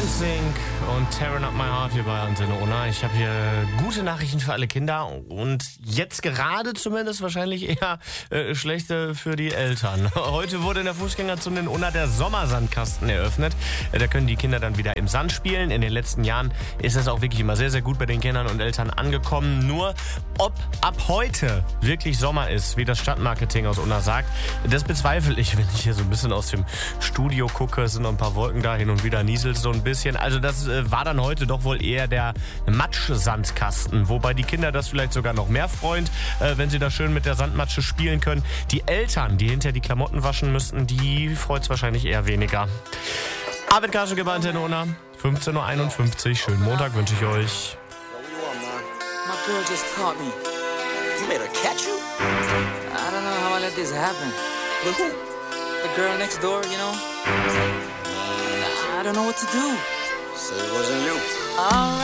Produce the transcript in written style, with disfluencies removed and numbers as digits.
NSYNC und Tearing Up My Heart hier bei Antenne Unna. Ich habe hier gute Nachrichten für alle Kinder und jetzt gerade zumindest wahrscheinlich eher schlechte für die Eltern. Heute wurde in der Fußgängerzone in Unna der Sommersandkasten eröffnet. Da können die Kinder dann wieder im Sand spielen. In den letzten Jahren ist das auch wirklich immer sehr, sehr gut bei den Kindern und Eltern angekommen. Nur ob ab heute wirklich Sommer ist, wie das Stadtmarketing aus Unna sagt, das bezweifle ich, wenn ich hier so ein bisschen aus dem Studio gucke. Es sind noch ein paar Wolken da, hin und wieder nieselt so ein bisschen. Also das war dann heute doch wohl eher der Matschsandkasten, wobei die Kinder das vielleicht sogar noch mehr freuen, wenn sie da schön mit der Sandmatsche spielen können. Die Eltern, die hinterher die Klamotten waschen müssten, die freut es wahrscheinlich eher weniger. Arvid Kaschke bei Antenne Unna, 15:51 Uhr. Schönen Montag wünsche ich euch. My girl just caught me. You made her catch you? I don't know how I let this happen. With who? The girl next door, you know? I don't know what to do. So it wasn't you. All right.